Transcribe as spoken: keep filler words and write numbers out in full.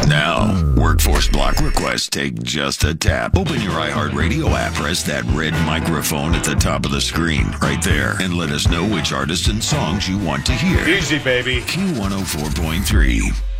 Now, Workforce Block requests take just a tap. Open your iHeartRadio app, press that red microphone at the top of the screen right there, and let us know which artists and songs you want to hear. Easy, baby. Q one oh four point three.